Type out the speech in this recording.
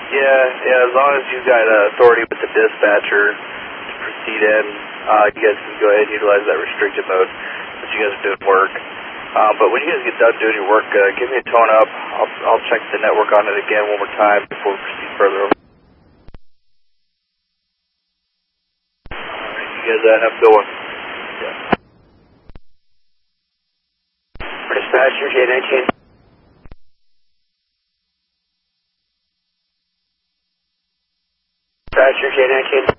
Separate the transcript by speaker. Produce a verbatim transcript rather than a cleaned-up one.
Speaker 1: Yeah, yeah, as long as you've got uh, authority with the dispatcher to proceed in, uh, you guys can go ahead and utilize that restricted mode that you guys are doing work. Uh, but when you guys get done doing your work, uh, give me a tone up. I'll, I'll check the network on it again one more time before we proceed further. Alright, you guys uh, have a good one. Yeah.
Speaker 2: Dispatcher, J nineteen. Dispatcher, J nineteen.